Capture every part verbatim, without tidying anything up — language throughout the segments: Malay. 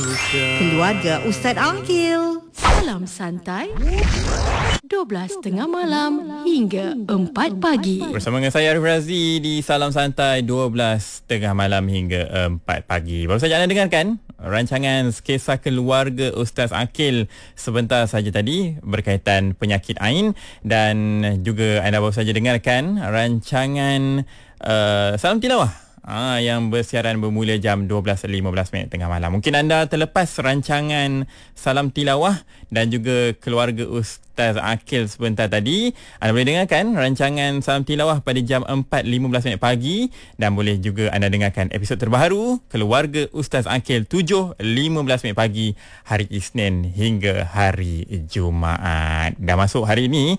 Keluarga Ustaz Aqil. Salam santai dua belas tengah malam hingga empat pagi. Bersama dengan saya Arif Razi di Salam Santai dua belas tengah malam hingga empat pagi. Baru saja anda dengarkan rancangan Kisah Keluarga Ustaz Aqil sebentar saja tadi berkaitan penyakit ain, dan juga anda baru saja dengarkan rancangan uh, Salam Tilawah Ah, yang bersiaran bermula jam dua belas lima belas minit tengah malam. Mungkin anda terlepas rancangan Salam Tilawah dan juga Keluarga Ustaz Aqil sebentar tadi. Anda boleh dengarkan rancangan Salam Tilawah pada jam empat lima belas minit pagi, dan boleh juga anda dengarkan episod terbaru Keluarga Ustaz Aqil tujuh lima belas minit pagi hari Isnin hingga hari Jumaat. Dah masuk hari ini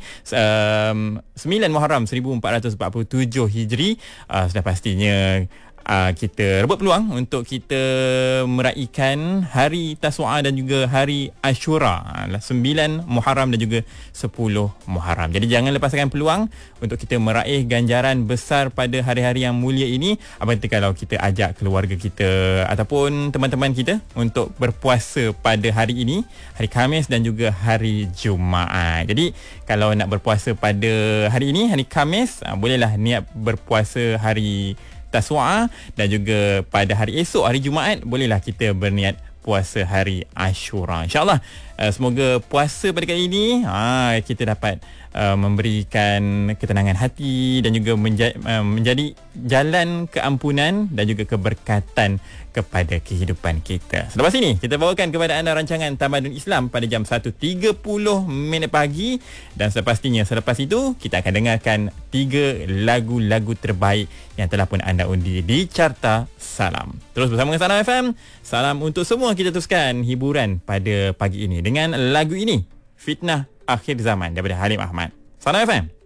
um, sembilan Muharram seribu empat ratus empat puluh tujuh Hijri. Uh, sudah pastinya Uh, kita rebut peluang untuk kita meraihkan hari Tasu'a dan juga hari Ashura, uh, sembilan Muharram dan juga sepuluh Muharram. Jadi jangan lepaskan peluang untuk kita meraih ganjaran besar pada hari-hari yang mulia ini. Apa kata kalau kita ajak keluarga kita ataupun teman-teman kita untuk berpuasa pada hari ini, hari Khamis dan juga hari Jumaat. Jadi kalau nak berpuasa pada hari ini, hari Khamis, uh, bolehlah niat berpuasa hari Tasu'a, dan juga pada hari esok, hari Jumaat, bolehlah kita berniat puasa hari Ashura. InsyaAllah uh, semoga puasa pada kali ini uh, kita dapat uh, memberikan ketenangan hati dan juga menja- uh, menjadi jalan keampunan dan juga keberkatan kepada kehidupan kita. Selepas ini kita bawakan kepada anda rancangan Tamadun Islam pada jam satu tiga puluh minit pagi, dan sepastinya selepas itu kita akan dengarkan tiga lagu-lagu terbaik yang telah pun anda undi di Carta Salam. Terus bersama dengan Salam F M. Salam untuk semua. Kita teruskan hiburan pada pagi ini dengan lagu ini, Fitnah Akhir Zaman daripada Halim Ahmad. Salam F M.